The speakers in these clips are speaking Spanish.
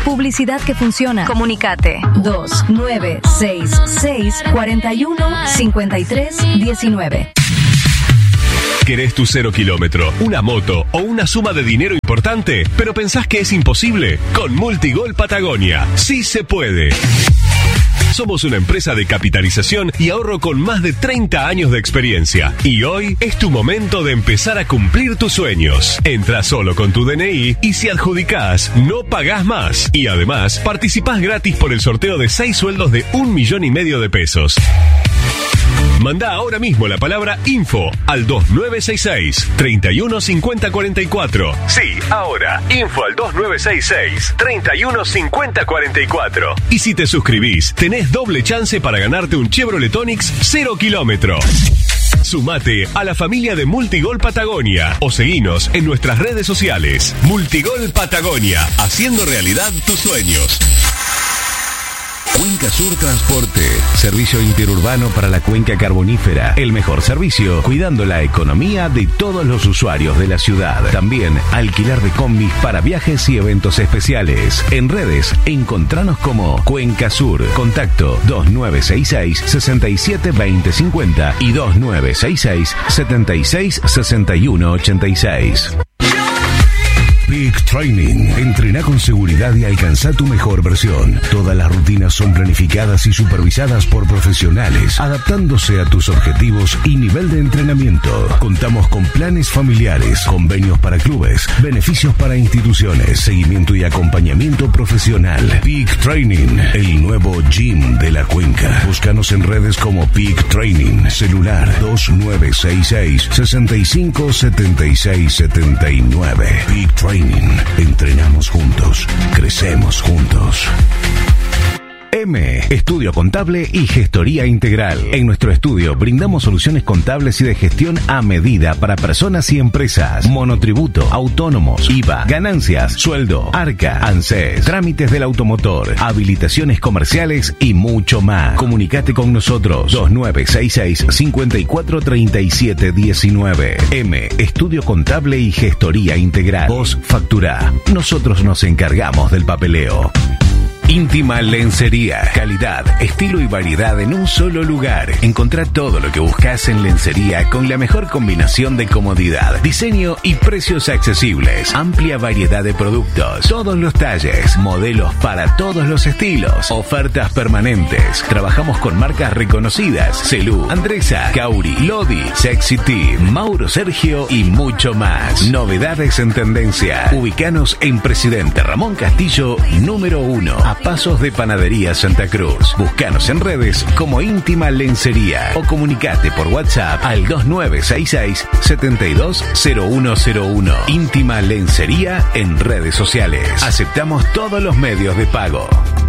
Publicidad que funciona. Comunicate 2966 41 53 19. ¿Querés tu 0 kilómetro, una moto o una suma de dinero importante, pero pensás que es imposible? Con Multigol Patagonia, sí se puede. Somos una empresa de capitalización y ahorro con más de 30 años de experiencia. Y hoy es tu momento de empezar a cumplir tus sueños. Entra solo con tu DNI y si adjudicás, no pagás más. Y además, participás gratis por el sorteo de 6 sueldos de 1,5 millones de pesos. Mandá ahora mismo la palabra info al 2966 31 50 44. Sí, ahora, info al 2966 31 50 44. Y si te suscribís, tenés doble chance para ganarte un Chevrolet Onix 0 kilómetro. Sumate a la familia de Multigol Patagonia o seguinos en nuestras redes sociales. Multigol Patagonia, haciendo realidad tus sueños. Cuenca Sur Transporte, servicio interurbano para la cuenca carbonífera. El mejor servicio, cuidando la economía de todos los usuarios de la ciudad. También alquilar de combis para viajes y eventos especiales. En redes, encontranos como Cuenca Sur. Contacto 2966 67 20 50 y 2966 76 61 86. Peak Training. Entrená con seguridad y alcanza tu mejor versión. Todas las rutinas son planificadas y supervisadas por profesionales, adaptándose a tus objetivos y nivel de entrenamiento. Contamos con planes familiares, convenios para clubes, beneficios para instituciones, seguimiento y acompañamiento profesional. Peak Training, el nuevo gym de la cuenca. Búscanos en redes como Peak Training. Celular 2966 65 76 79. Peak Training. Entrenamos juntos, crecemos juntos. M, Estudio Contable y Gestoría Integral. En nuestro estudio brindamos soluciones contables y de gestión a medida para personas y empresas. Monotributo, autónomos, IVA, ganancias, sueldo, ARCA, ANSES, trámites del automotor, habilitaciones comerciales y mucho más. Comunicate con nosotros 2966 54 37 19. M, Estudio Contable y Gestoría Integral. Vos facturá. Nosotros nos encargamos del papeleo. Íntima Lencería. Calidad, estilo y variedad en un solo lugar. Encontrá todo lo que buscas en lencería con la mejor combinación de comodidad, diseño y precios accesibles. Amplia variedad de productos, todos los talles, modelos para todos los estilos, ofertas permanentes. Trabajamos con marcas reconocidas: Celú, Andresa, Cauri, Lodi, Sexy Team, Mauro Sergio y mucho más. Novedades en tendencia. Ubicanos en Presidente Ramón Castillo, número 1. A pasos de Panadería Santa Cruz. Búscanos en redes como Íntima Lencería o comunicate por WhatsApp al 2966 720101. Íntima Lencería en redes sociales. Aceptamos todos los medios de pago.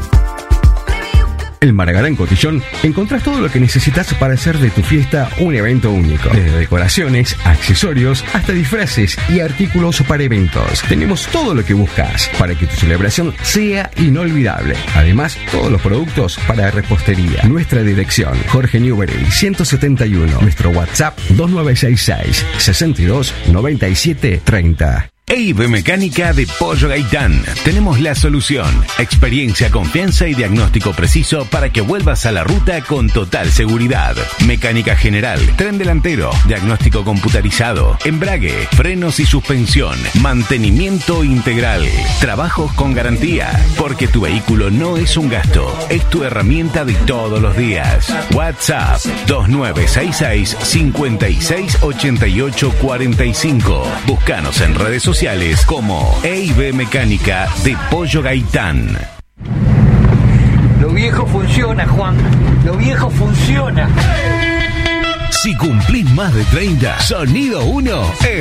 En Margarán Cotillón encontrás todo lo que necesitas para hacer de tu fiesta un evento único. Desde decoraciones, accesorios, hasta disfraces y artículos para eventos. Tenemos todo lo que buscas para que tu celebración sea inolvidable. Además, todos los productos para repostería. Nuestra dirección: Jorge Newbery 171. Nuestro WhatsApp 2966 62 97 30. EIB Mecánica de Pollo Gaitán. Tenemos la solución. Experiencia, confianza y diagnóstico preciso para que vuelvas a la ruta con total seguridad. Mecánica general, tren delantero, diagnóstico computarizado, embrague, frenos y suspensión, mantenimiento integral, trabajos con garantía, porque tu vehículo no es un gasto, es tu herramienta de todos los días. WhatsApp 2966 56 88 45. Búscanos en redes sociales como EIB Mecánica de Pollo Gaitán. Lo viejo funciona, Juan. Lo viejo funciona. Si cumplís más de 30, Sonido 1 es